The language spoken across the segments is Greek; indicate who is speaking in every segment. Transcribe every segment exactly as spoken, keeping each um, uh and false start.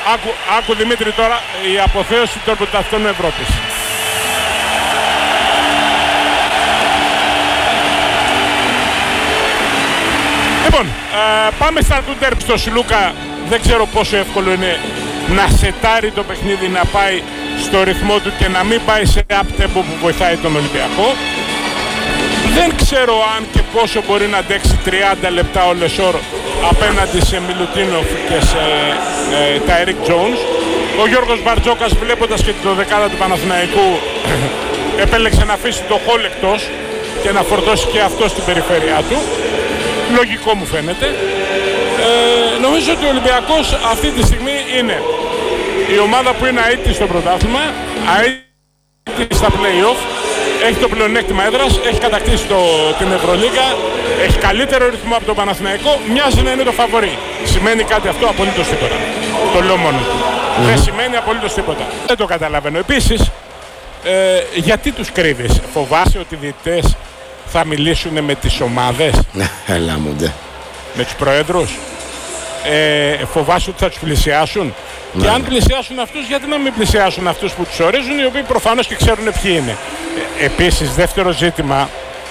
Speaker 1: άκου, άκου Δημήτρη τώρα, η αποθέωση των πρωταθλητών Ευρώπης. Λοιπόν, ε, πάμε στα του ντέρμπι στο Σιλούκα. Δεν ξέρω πόσο εύκολο είναι να σετάρει το παιχνίδι, να πάει στο ρυθμό του και να μην πάει σε up tempo που βοηθάει τον Ολυμπιακό. Δεν ξέρω αν και πόσο μπορεί να αντέξει τριάντα λεπτά ο Λεσόρ απέναντι σε Μιλουτίνοφ και σε ε, Τάιρικ Τζόουνς. Ο Γιώργος Μπαρτζόκας, βλέποντας και την δεκάδα του Παναθηναϊκού, επέλεξε να αφήσει το Χολ εκτός και να φορτώσει και αυτό στην περιφέρειά του. Λογικό μου φαίνεται. Ε, νομίζω ότι ο Ολυμπιακός αυτή τη στιγμή είναι η ομάδα που είναι αίτητη στο πρωτάθλημα, αίτητη στα play-off, έχει το πλεονέκτημα έδρας, έχει κατακτήσει το, την Ευρωλίγα, έχει καλύτερο ρυθμό από τον Παναθηναϊκό, μοιάζει να είναι το φαβορί. Σημαίνει κάτι αυτό? Απολύτως τίποτα. Το λέω μόνο του. Mm-hmm. Δεν σημαίνει απολύτως τίποτα. Δεν το καταλαβαίνω. Επίσης, ε, γιατί τους κρύβεις? Φοβάσαι ότι οι διαιτητές θα μιλήσουν με τις ομάδες?
Speaker 2: Έλα μου ντε.
Speaker 1: Με τους προέδρους? Ε, φοβάσαι ότι θα τους πλησιάσουν? Ναι. Και αν πλησιάσουν αυτούς, γιατί να μην πλησιάσουν αυτούς που τους ορίζουν, οι οποίοι προφανώς και ξέρουν ποιοι είναι? Ε, επίσης, δεύτερο ζήτημα,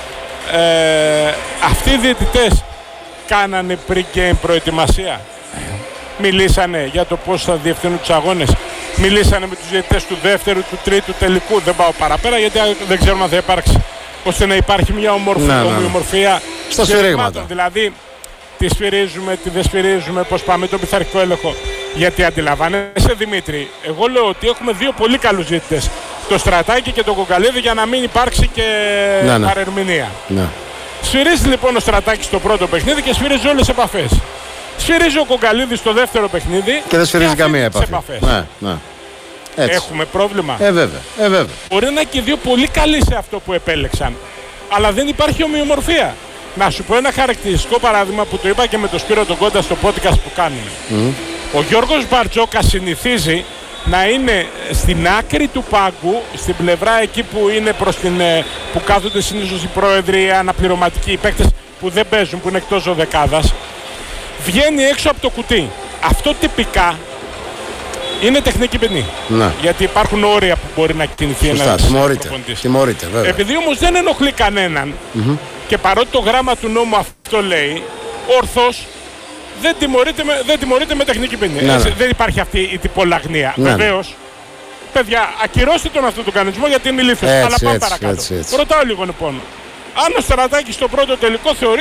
Speaker 1: ε, αυτοί οι διαιτητές κάνανε pre-game προετοιμασία? Μιλήσανε για το πώς θα διευθύνουν τους αγώνες? Μιλήσανε με τους διαιτητές του δεύτερου, του τρίτου τελικού? Δεν πάω παραπέρα γιατί δεν ξέρουμε αν θα υπάρξει, ώστε να υπάρχει μια ομορφία, ναι, ναι. ομορφία
Speaker 2: στα σφυρίγματα.
Speaker 1: Δηλαδή, τι σφυρίζουμε, τι δεν σφυρίζουμε, πώς πάμε τον πειθαρχικό έλεγχο. Γιατί αντιλαμβάνεσαι Δημήτρη, εγώ λέω ότι έχουμε δύο πολύ καλούς διαιτητές, το Στρατάκη και το Κοκαλίδη, για να μην υπάρξει και ναι, ναι. παρερμηνία. Ναι. Σφυρίζει λοιπόν ο Στρατάκης στο πρώτο παιχνίδι και σφυρίζει όλες τις επαφές. Σφυρίζει ο Κοκαλίδης στο δεύτερο παιχνίδι
Speaker 2: και δεν σφυρίζει καμία επαφή.
Speaker 1: Ναι,
Speaker 2: ναι.
Speaker 1: Έχουμε πρόβλημα.
Speaker 2: Ε, βέβαια. Ε, βέβαια.
Speaker 1: Μπορεί να είναι και δύο πολύ καλοί σε αυτό που επέλεξαν, αλλά δεν υπάρχει ομοιομορφία. Να σου πω ένα χαρακτηριστικό παράδειγμα που το είπα και με τον Σπύρο τον Κόντα στο podcast που κάνουμε. Mm. Ο Γιώργος Μπαρτζόκας συνηθίζει να είναι στην άκρη του πάγκου, στην πλευρά εκεί που είναι προς την, που κάθονται συνήθως οι πρόεδροι, οι αναπληρωματικοί, οι παίκτες που δεν παίζουν, που είναι εκτός δεκάδας. Βγαίνει έξω από το κουτί. Αυτό τυπικά είναι τεχνική ποινή. Ναι. Γιατί υπάρχουν όρια που μπορεί να κινηθεί ένας προπονητής.
Speaker 2: Τιμωρείται, βέβαια.
Speaker 1: Επειδή όμως δεν ενοχλεί κανέναν, mm-hmm. και παρότι το γράμμα του νόμου αυτό λέει, ορθώς δεν τιμωρείται με, δεν τιμωρείται με τεχνική ποινή. Ναι, ναι. Δεν υπάρχει αυτή η τυπολαγνία. Ναι, βεβαίως, ναι. παιδιά, ακυρώστε τον αυτό τον κανονισμό γιατί είναι ηλίθιος. Αλλά πάμε έτσι, παρακάτω. Έτσι, έτσι. Ρωτάω λίγο λοιπόν. Αν ο Στρατάκης στο πρώτο τελικό θεωρεί...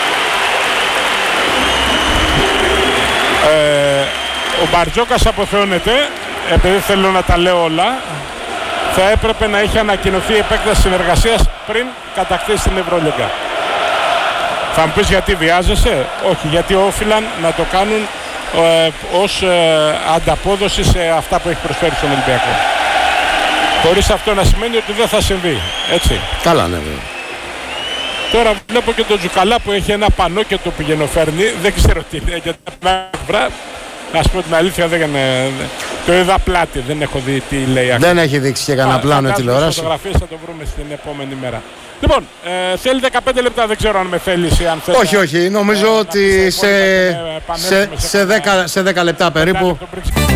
Speaker 1: Ε, ο Μπαρτζόκας αποθεώνεται, επειδή θέλω να τα λέω όλα, θα έπρεπε να έχει ανακοινωθεί η επέκταση συνεργασίας πριν κατακτήσει την Ευρωλίγκα. Θα μου πεις γιατί βιάζεσαι? Όχι, γιατί όφυλαν να το κάνουν ε, ως ε, ανταπόδοση σε αυτά που έχει προσφέρει στον Ολυμπιακό. Χωρίς αυτό να σημαίνει ότι δεν θα συμβεί, έτσι.
Speaker 2: Καλά, ναι, βέβαια.
Speaker 1: Τώρα βλέπω και τον Τζουκαλά που έχει ένα πανό και το πηγαινοφέρνει, δεν ξέρω τι είναι, γιατί να σου πω την αλήθεια, δεν, το είδα πλάτη, δεν έχω δει τι λέει αυτό.
Speaker 2: Δεν έχει δείξει και κανένα πλάνο τηλεόραση.
Speaker 1: Τις φωτογραφίες θα το βρούμε στην επόμενη μέρα. Λοιπόν, ε, θέλει δεκαπέντε λεπτά, δεν ξέρω αν με θέλεις ή αν θέλει.
Speaker 2: Όχι, όχι, νομίζω ε, ότι σε, σε, σε, σε, δέκα, σε δέκα λεπτά περίπου.